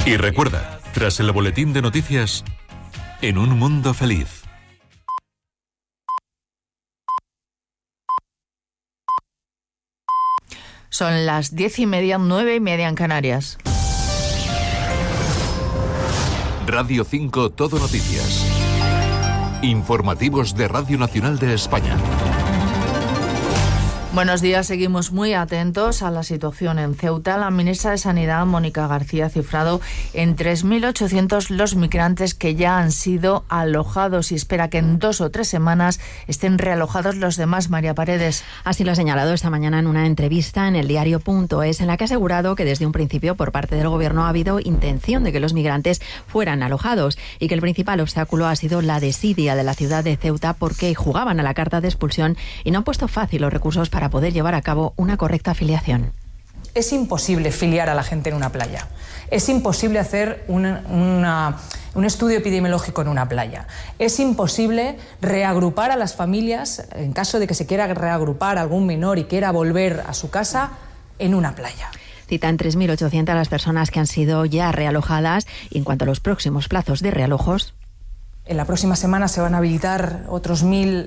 Y recuerda, tras el boletín de noticias, En un mundo feliz. Son las 10:30, 9:30 en Canarias. Radio 5 Todo Noticias. Informativos de Radio Nacional de España. Buenos días, seguimos muy atentos a la situación en Ceuta. La ministra de Sanidad, Mónica García, ha cifrado en 3.800 los migrantes que ya han sido alojados y espera que en 2 o 3 semanas estén realojados los demás. María Paredes. Así lo ha señalado esta mañana en una entrevista en el diario.es, en la que ha asegurado que desde un principio por parte del Gobierno ha habido intención de que los migrantes fueran alojados y que el principal obstáculo ha sido la desidia de la ciudad de Ceuta, porque jugaban a la carta de expulsión y no han puesto fácil los recursos para poder llevar a cabo una correcta filiación. Es imposible filiar a la gente en una playa. Es imposible hacer un estudio epidemiológico en una playa. Es imposible reagrupar a las familias, en caso de que se quiera reagrupar algún menor y quiera volver a su casa, en una playa. Cita en 3.800 las personas que han sido ya realojadas. Y en cuanto a los próximos plazos de realojos, en la próxima semana se van a habilitar otros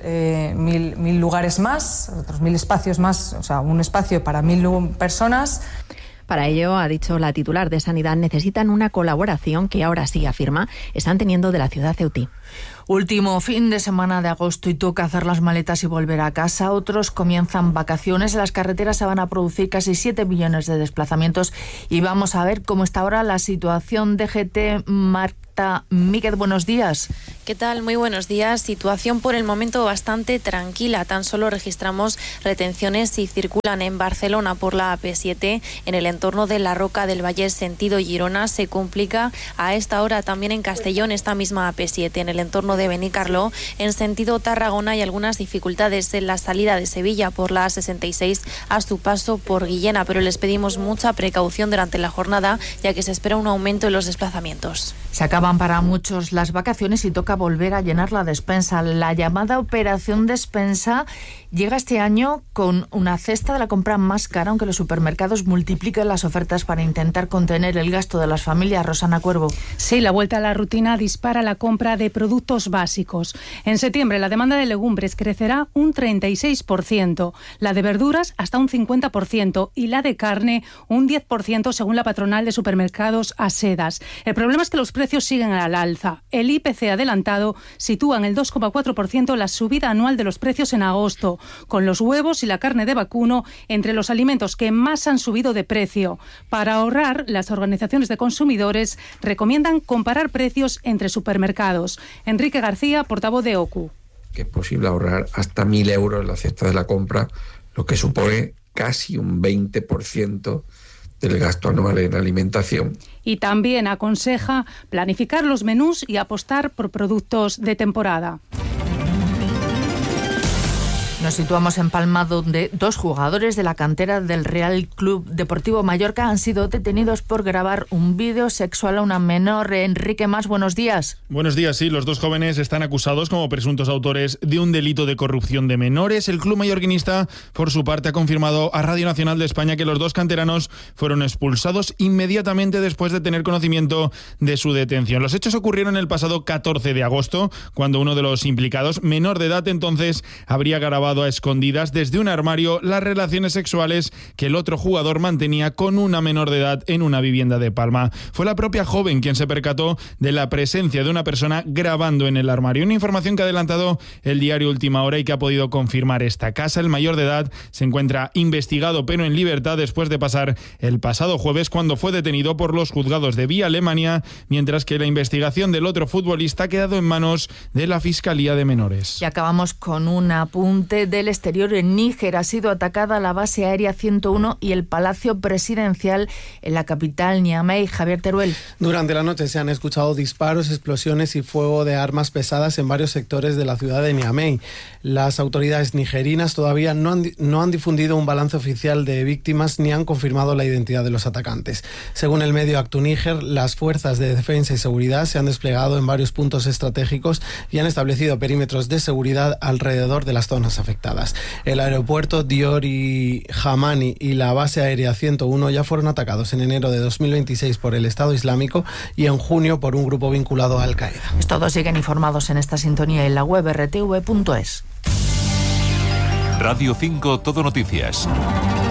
1.000 lugares más, otros 1.000 espacios más, o sea, un espacio para 1.000 personas. Para ello, ha dicho la titular de Sanidad, necesitan una colaboración que ahora sí, afirma, están teniendo de la ciudad ceutí. Último fin de semana de agosto y toca hacer las maletas y volver a casa. Otros comienzan vacaciones. En las carreteras se van a producir casi 7 millones de desplazamientos y vamos a ver cómo está ahora la situación. DGT, Marta Míguez, buenos días. ¿Qué tal? Muy buenos días. Situación por el momento bastante tranquila. Tan solo registramos retenciones si circulan en Barcelona por la AP7, en el entorno de la Roca del Vallès sentido Girona. Se complica a esta hora también en Castellón esta misma AP7, en el entorno de Benicarló. En sentido Tarragona hay algunas dificultades en la salida de Sevilla por la A66 a su paso por Guillena, pero les pedimos mucha precaución durante la jornada, ya que se espera un aumento en los desplazamientos. Se acaban para muchos las vacaciones y toca volver a llenar la despensa. La llamada Operación Despensa llega este año con una cesta de la compra más cara, aunque los supermercados multiplican las ofertas para intentar contener el gasto de las familias. Rosana Cuervo. Sí, la vuelta a la rutina dispara la compra de productos básicos. En septiembre la demanda de legumbres crecerá un 36%, la de verduras hasta un 50% y la de carne un 10% según la patronal de supermercados Asedas. El problema es que los precios siguen al alza. El IPC adelantado sitúa en el 2,4% la subida anual de los precios en agosto, con los huevos y la carne de vacuno entre los alimentos que más han subido de precio. Para ahorrar, las organizaciones de consumidores recomiendan comparar precios entre supermercados. Enrique García, portavoz de OCU. Que es posible ahorrar hasta 1.000 euros en la cesta de la compra, lo que supone casi un 20% del gasto anual en alimentación. Y también aconseja planificar los menús y apostar por productos de temporada. Nos situamos en Palma, donde 2 jugadores de la cantera del Real Club Deportivo Mallorca han sido detenidos por grabar un vídeo sexual a una menor. Enrique Mas, buenos días. Buenos días, sí. Los 2 jóvenes están acusados como presuntos autores de un delito de corrupción de menores. El club mallorquinista, por su parte, ha confirmado a Radio Nacional de España que los 2 canteranos fueron expulsados inmediatamente después de tener conocimiento de su detención. Los hechos ocurrieron el pasado 14 de agosto, cuando uno de los implicados, menor de edad entonces, habría grabado a escondidas desde un armario las relaciones sexuales que el otro jugador mantenía con una menor de edad en una vivienda de Palma. Fue la propia joven quien se percató de la presencia de una persona grabando en el armario. Una información que ha adelantado el diario Última Hora y que ha podido confirmar esta casa. El mayor de edad se encuentra investigado pero en libertad después de pasar el pasado jueves cuando fue detenido por los juzgados de Vía Alemania, mientras que la investigación del otro futbolista ha quedado en manos de la Fiscalía de Menores. Y acabamos con un apunte del exterior. En Níger ha sido atacada la base aérea 101 y el Palacio Presidencial en la capital, Niamey. Javier Teruel. Durante la noche se han escuchado disparos, explosiones y fuego de armas pesadas en varios sectores de la ciudad de Niamey. Las autoridades nigerinas todavía no han difundido un balance oficial de víctimas ni han confirmado la identidad de los atacantes. Según el medio Actuníger, las fuerzas de defensa y seguridad se han desplegado en varios puntos estratégicos y han establecido perímetros de seguridad alrededor de las zonas afectadas. afectadas. El aeropuerto Diori Hamani y la base aérea 101 ya fueron atacados en enero de 2026 por el Estado Islámico y en junio por un grupo vinculado a Al-Qaeda. Todos siguen informados en esta sintonía en la web rtv.es. Radio 5 Todo Noticias.